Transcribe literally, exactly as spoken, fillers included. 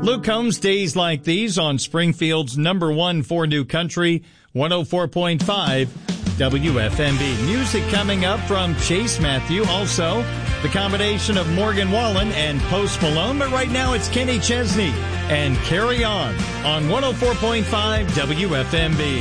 Luke Combs, Days Like These on Springfield's number one for New Country, one oh four point five W F M B. Music coming up from Chase Matthew. Also, the combination of Morgan Wallen and Post Malone. But right now, it's Kenny Chesney and Carry On on one oh four point five W F M B.